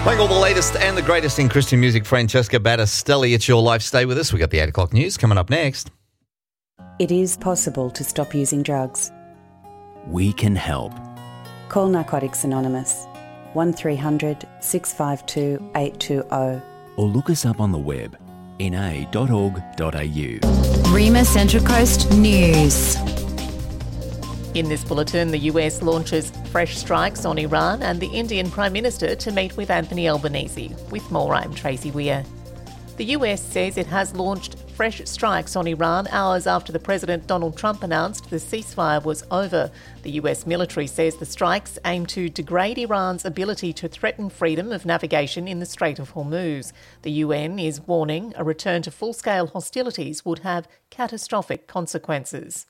Playing all the latest and the greatest in Christian music, Francesca Battistelli. It's your life. Stay with us. We got the 8 o'clock news coming up next. It is possible to stop using drugs. We can help. Call Narcotics Anonymous 1300 652 820. Or look us up on the web, na.org.au. Rima Central Coast News. In this bulletin, the US launches fresh strikes on Iran and the Indian Prime Minister to meet with Anthony Albanese. With more, I'm Tracy Weir. The US says it has launched fresh strikes on Iran hours after the President Donald Trump announced the ceasefire was over. The US military says the strikes aim to degrade Iran's ability to threaten freedom of navigation in the Strait of Hormuz. The UN is warning a return to full-scale hostilities would have catastrophic consequences.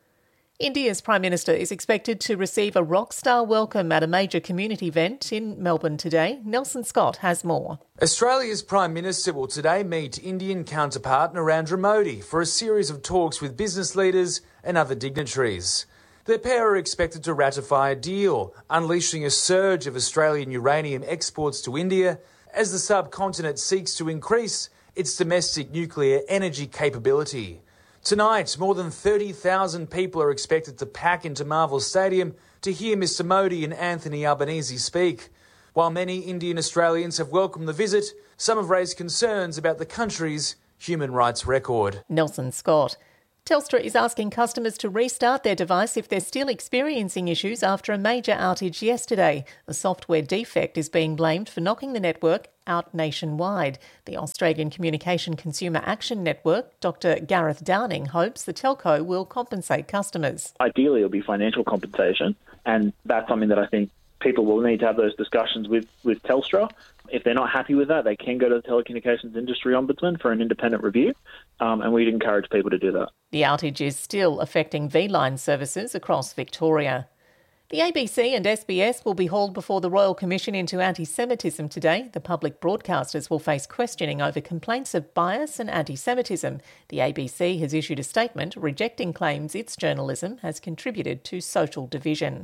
India's Prime Minister is expected to receive a rock-star welcome at a major community event in Melbourne today. Nelson Scott has more. Australia's Prime Minister will today meet Indian counterpart Narendra Modi for a series of talks with business leaders and other dignitaries. The pair are expected to ratify a deal, unleashing a surge of Australian uranium exports to India as the subcontinent seeks to increase its domestic nuclear energy capability. Tonight, more than 30,000 people are expected to pack into Marvel Stadium to hear Mr Modi and Anthony Albanese speak. While many Indian Australians have welcomed the visit, some have raised concerns about the country's human rights record. Nelson Scott. Telstra is asking customers to restart their device if they're still experiencing issues after a major outage yesterday. A software defect is being blamed for knocking the network out nationwide. The Australian Communication Consumer Action Network, Dr Gareth Downing, hopes the telco will compensate customers. Ideally, it'll be financial compensation, and that's something that I think people will need to have those discussions with Telstra. If they're not happy with that, they can go to the Telecommunications Industry Ombudsman for an independent review, and we'd encourage people to do that. The outage is still affecting V-Line services across Victoria. The ABC and SBS will be hauled before the Royal Commission into Anti-Semitism today. The public broadcasters will face questioning over complaints of bias and anti-Semitism. The ABC has issued a statement rejecting claims its journalism has contributed to social division.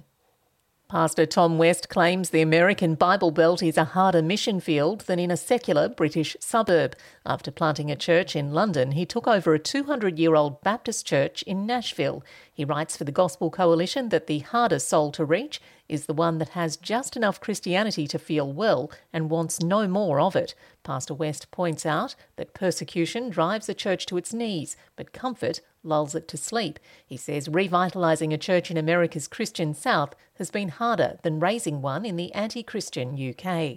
Pastor Tom West claims the American Bible Belt is a harder mission field than in a secular British suburb. After planting a church in London, he took over a 200-year-old Baptist church in Nashville. He writes for the Gospel Coalition that the hardest soul to reach is the one that has just enough Christianity to feel well and wants no more of it. Pastor West points out that persecution drives a church to its knees, but comfort lulls it to sleep. He says revitalising a church in America's Christian South has been harder than raising one in the anti-Christian UK.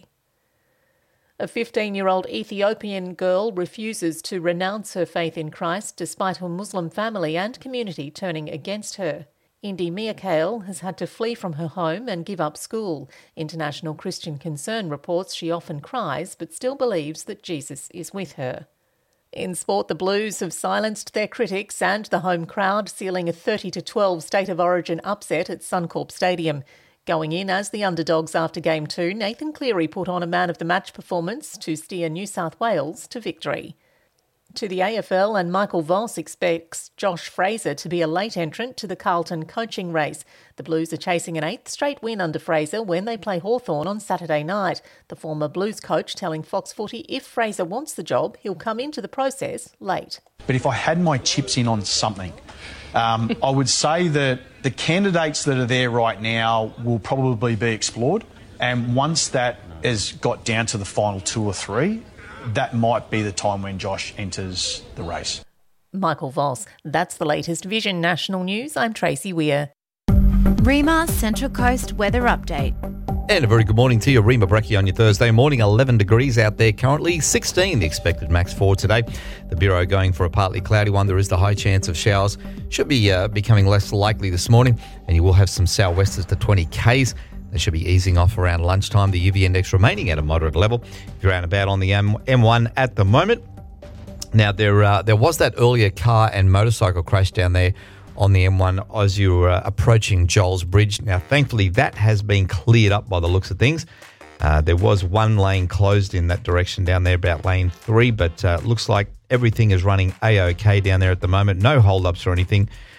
A 15-year-old Ethiopian girl refuses to renounce her faith in Christ despite her Muslim family and community turning against her. Indy Miakael has had to flee from her home and give up school. International Christian Concern reports she often cries but still believes that Jesus is with her. In sport, the Blues have silenced their critics and the home crowd, sealing a 30-12 State of Origin upset at Suncorp Stadium. Going in as the underdogs after Game 2, Nathan Cleary put on a man-of-the-match performance to steer New South Wales to victory. To the AFL, and Michael Voss expects Josh Fraser to be a late entrant to the Carlton coaching race. The Blues are chasing an 8th straight win under Fraser when they play Hawthorn on Saturday night. The former Blues coach telling Fox Footy if Fraser wants the job, he'll come into the process late. But if I had my chips in on something, I would say that the candidates that are there right now will probably be explored. And once that has got down to the final 2 or 3, that might be the time when Josh enters the race. Michael Voss. That's the latest Vision National News. I'm Tracy Weir. Rima Central Coast Weather Update. And a very good morning to you. Rima Breckie on your Thursday morning. 11 degrees out there currently. 16 the expected max for today. The Bureau going for a partly cloudy one. There is the high chance of showers. Should be becoming less likely this morning. And you will have some southwesters to 20 k's. They should be easing off around lunchtime. The UV index remaining at a moderate level. If you're out and about on the M1 at the moment. Now, there was that earlier car and motorcycle crash down there on the M1 as you were approaching Joel's Bridge. Now, thankfully, that has been cleared up by the looks of things. There was one lane closed in that direction down there, about lane 3, but looks like everything is running A-OK down there at the moment. No hold-ups or anything.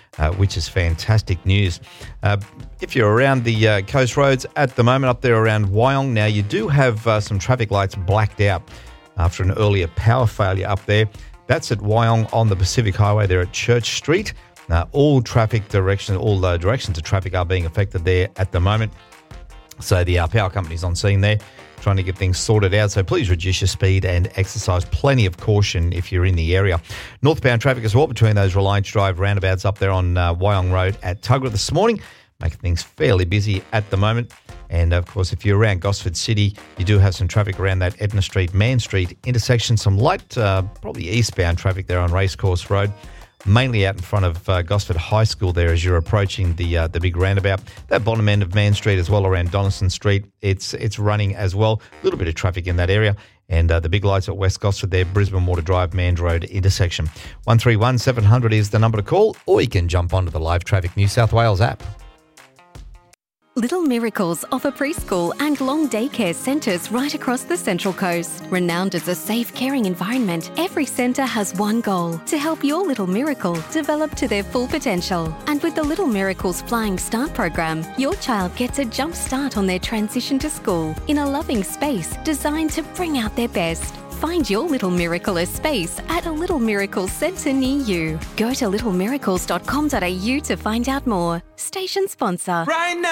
which is fantastic news. If you're around the coast roads at the moment, up there around Wyong, now you do have some traffic lights blacked out after an earlier power failure up there. That's at Wyong on the Pacific Highway there at Church Street. All directions of traffic are being affected there at the moment. So the power company's on scene there, trying to get things sorted out. So please reduce your speed and exercise plenty of caution if you're in the area. Northbound traffic as well between those Reliance Drive roundabouts up there on Wyong Road at Tuggerah this morning, making things fairly busy at the moment. And of course, if you're around Gosford City, you do have some traffic around that Edna Street, Man Street intersection. Some light, probably eastbound traffic there on Racecourse Road, mainly out in front of Gosford High School there as you're approaching the big roundabout. That bottom end of Man Street as well around Donaldson Street, it's running as well. A little bit of traffic in that area. And the big lights at West Gosford there, Brisbane Water Drive, Mand Road intersection. 131 700 is the number to call, or you can jump onto the Live Traffic New South Wales app. Little Miracles offer preschool and long daycare centres right across the Central Coast. Renowned as a safe, caring environment, every centre has one goal: to help your little miracle develop to their full potential. And with the Little Miracles Flying Start program, your child gets a jump start on their transition to school in a loving space designed to bring out their best. Find your Little Miracle space at a Little Miracles centre near you. Go to littlemiracles.com.au to find out more. Station sponsor. Right now.